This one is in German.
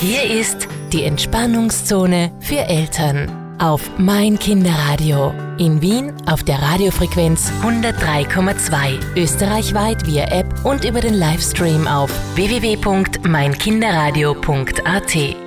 Hier ist die Entspannungszone für Eltern auf Mein Kinderradio. In Wien auf der Radiofrequenz 103,2. Österreichweit via App und über den Livestream auf www.meinkinderradio.at.